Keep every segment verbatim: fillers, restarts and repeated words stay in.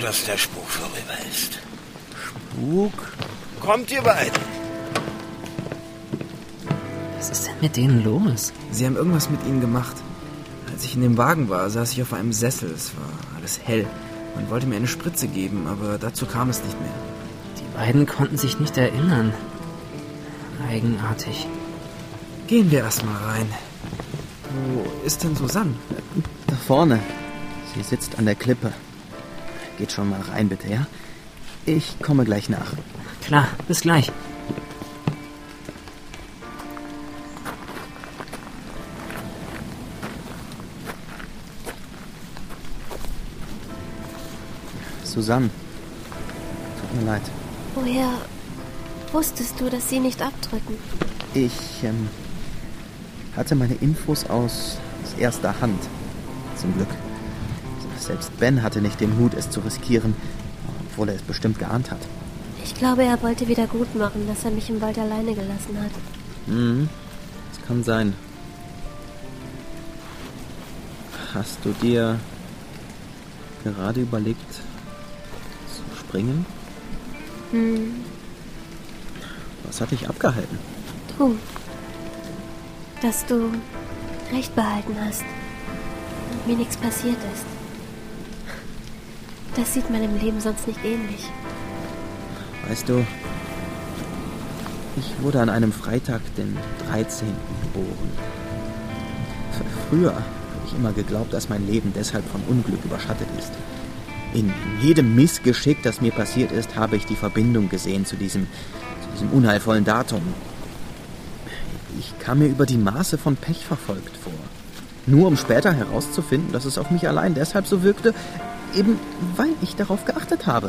dass der Spuk vorüber ist. Spuk? Kommt, ihr beiden. Was ist denn mit denen los? Sie haben irgendwas mit ihnen gemacht. Als ich in dem Wagen war, saß ich auf einem Sessel. Es war alles hell. Man wollte mir eine Spritze geben, aber dazu kam es nicht mehr. Die beiden konnten sich nicht erinnern. Eigenartig. Gehen wir erstmal rein. Wo ist denn Susanne? Da vorne. Sie sitzt an der Klippe. Geht schon mal rein, bitte, ja? Ich komme gleich nach. Klar, bis gleich. Susanne, tut mir leid. Woher wusstest du, dass sie nicht abdrücken? Ich ähm, hatte meine Infos aus, aus erster Hand. Zum Glück. Selbst Ben hatte nicht den Mut, es zu riskieren, obwohl er es bestimmt geahnt hat. Ich glaube, er wollte wieder gut machen, dass er mich im Wald alleine gelassen hat. Mhm, das kann sein. Hast du dir gerade überlegt, zu springen? Hm. Was hat dich abgehalten? Du. Dass du Recht behalten hast und mir nichts passiert ist. Das sieht man im Leben sonst nicht ähnlich. Weißt du, ich wurde an einem Freitag, den dreizehnten geboren. F- früher habe ich immer geglaubt, dass mein Leben deshalb von Unglück überschattet ist. In, in jedem Missgeschick, das mir passiert ist, habe ich die Verbindung gesehen zu diesem, zu diesem unheilvollen Datum. Ich kam mir über die Maße von Pech verfolgt vor. Nur um später herauszufinden, dass es auf mich allein deshalb so wirkte, eben weil ich darauf geachtet habe.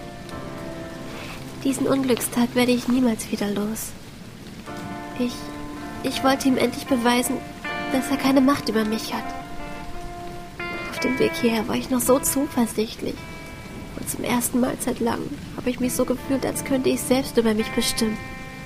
Diesen Unglückstag werde ich niemals wieder los. Ich, ich wollte ihm endlich beweisen, dass er keine Macht über mich hat. Auf dem Weg hierher war ich noch so zuversichtlich. Und zum ersten Mal seit langem habe ich mich so gefühlt, als könnte ich selbst über mich bestimmen.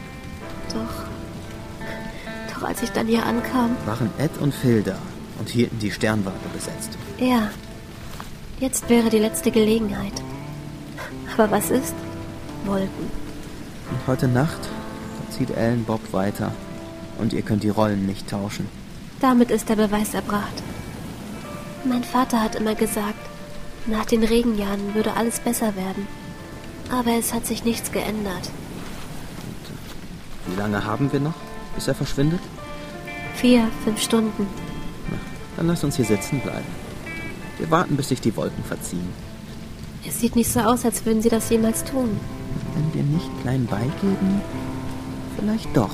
Doch, doch als ich dann hier ankam... Waren Ed und Phil da und hielten die Sternwarte besetzt. Ja, jetzt wäre die letzte Gelegenheit. Aber was ist? Wolken. Und heute Nacht da zieht Ellen Bob weiter und ihr könnt die Rollen nicht tauschen. Damit ist der Beweis erbracht. Mein Vater hat immer gesagt, nach den Regenjahren würde alles besser werden. Aber es hat sich nichts geändert. Und wie lange haben wir noch, bis er verschwindet? Vier, fünf Stunden. Na, dann lass uns hier sitzen bleiben. Wir warten, bis sich die Wolken verziehen. Es sieht nicht so aus, als würden sie das jemals tun. Wenn wir nicht klein beigeben, vielleicht doch.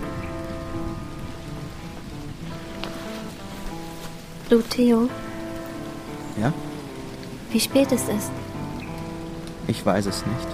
Du, Theo? Ja? Wie spät es ist? Ich weiß es nicht.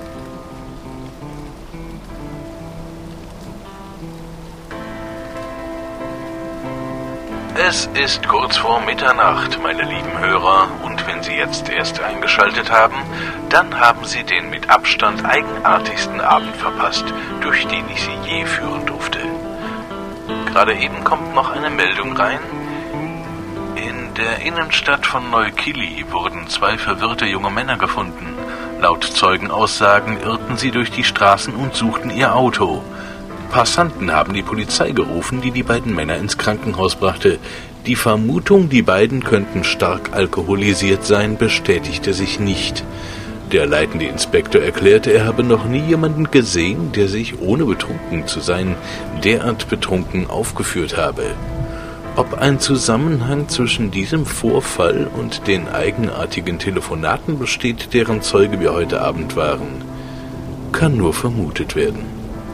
Es ist kurz vor Mitternacht, meine lieben Hörer, und wenn Sie jetzt erst eingeschaltet haben, dann haben Sie den mit Abstand eigenartigsten Abend verpasst, durch den ich Sie je führen durfte. Gerade eben kommt noch eine Meldung rein. In der Innenstadt von Neukili wurden zwei verwirrte junge Männer gefunden. Laut Zeugenaussagen irrten sie durch die Straßen und suchten ihr Auto. Passanten haben die Polizei gerufen, die die beiden Männer ins Krankenhaus brachte. Die Vermutung, die beiden könnten stark alkoholisiert sein, bestätigte sich nicht. Der leitende Inspektor erklärte, er habe noch nie jemanden gesehen, der sich, ohne betrunken zu sein, derart betrunken aufgeführt habe. Ob ein Zusammenhang zwischen diesem Vorfall und den eigenartigen Telefonaten besteht, deren Zeuge wir heute Abend waren, kann nur vermutet werden.